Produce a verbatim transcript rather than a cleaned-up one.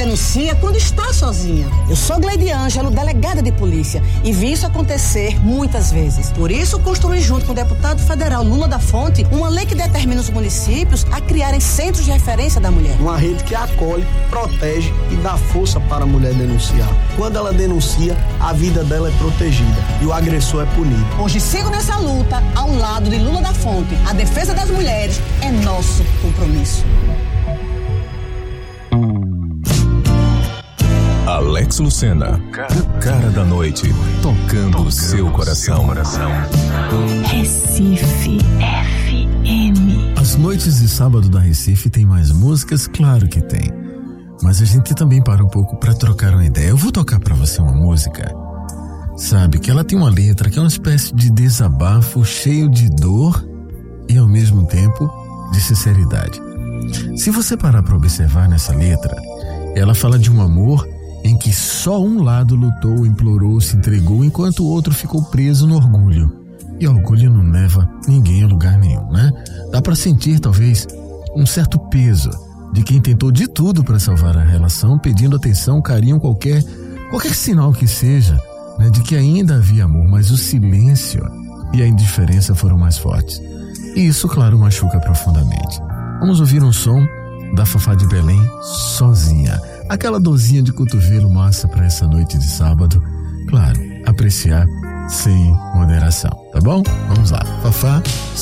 denuncia quando está sozinha. Eu sou Gleide Ângelo, delegada de polícia, e vi isso acontecer muitas vezes. Por isso, construí junto com o deputado federal Lula da Fonte uma lei que determina os municípios a criarem centros de referência da mulher. Uma rede que acolhe, protege e dá força para a mulher denunciar. Quando ela denuncia, a vida dela é protegida e o agressor é punido. Hoje sigo nessa luta ao lado de Lula da Fonte. A defesa das mulheres é nosso compromisso. Alex Lucena, o cara da noite, tocando o seu coração. Recife F M. As noites de sábado da Recife tem mais músicas? Claro que tem. Mas a gente também para um pouco para trocar uma ideia. Eu vou tocar para você uma música, sabe, que ela tem uma letra que é uma espécie de desabafo cheio de dor e ao mesmo tempo de sinceridade. Se você parar para observar nessa letra, ela fala de um amor em que só um lado lutou, implorou, se entregou, enquanto o outro ficou preso no orgulho. E orgulho não leva ninguém a lugar nenhum, né? Dá para sentir, talvez, um certo peso de quem tentou de tudo para salvar a relação, pedindo atenção, carinho, qualquer, qualquer sinal que seja, né, de que ainda havia amor, mas o silêncio e a indiferença foram mais fortes. E isso, claro, machuca profundamente. Vamos ouvir um som da Fafá de Belém, Sozinha. Aquela dorzinha de cotovelo massa para essa noite de sábado. Claro, apreciar sem moderação, tá bom? Vamos lá, Fafá,